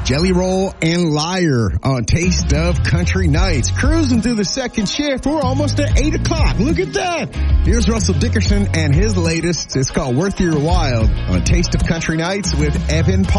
Jelly Roll and Liar on Taste of Country Nights. Cruising through the second shift. We're almost at 8 o'clock. Look at that. Here's Russell Dickerson and his latest. It's called Worth Your While on Taste of Country Nights with Evan Paul.